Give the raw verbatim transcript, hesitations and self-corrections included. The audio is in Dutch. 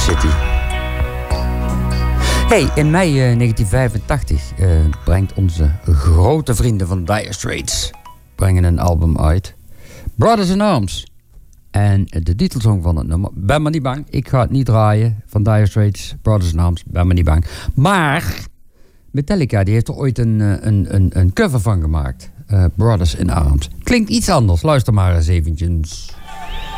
City. Hey, in mei uh, negentien vijfentachtig uh, brengt onze grote vrienden van Dire Straits brengen een album uit. Brothers in Arms. En de titelsong van het nummer, ben maar niet bang, ik ga het niet draaien, van Dire Straits, Brothers in Arms, ben maar niet bang. Maar Metallica die heeft er ooit een, een, een, een cover van gemaakt. Uh, Brothers in Arms. Klinkt iets anders, luister maar eens eventjes.